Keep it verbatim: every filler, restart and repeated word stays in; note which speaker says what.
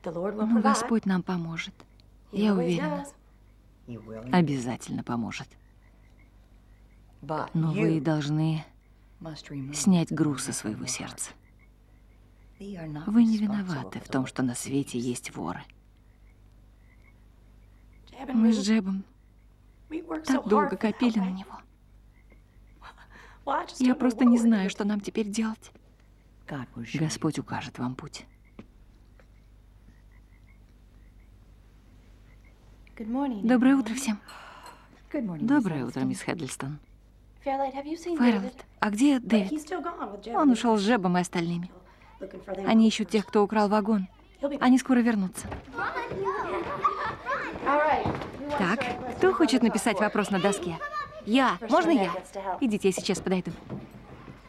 Speaker 1: Но Господь нам поможет. Я уверена. Обязательно поможет. Но вы должны снять груз со своего сердца. Вы не виноваты в том, что на свете есть воры. Мы с Джебом так долго копили на него. Я просто не знаю, что нам теперь делать. Господь укажет вам путь. Доброе утро всем. Доброе утро, мисс Хеддлстон. Файрлет, а где Дэвид? Он ушел с Джебом и остальными. Они ищут тех, кто украл вагон. Они скоро вернутся. Так, кто хочет написать вопрос на доске? Я. Можно я? Идите, я сейчас подойду.